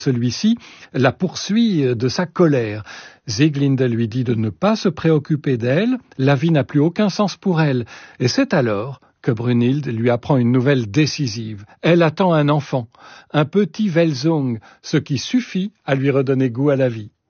Celui-ci la poursuit de sa colère. Sieglinde lui dit de ne pas se préoccuper d'elle, la vie n'a plus aucun sens pour elle. Et c'est alors que Brunhilde lui apprend une nouvelle décisive. Elle attend un enfant, un petit Welsung, ce qui suffit à lui redonner goût à la vie.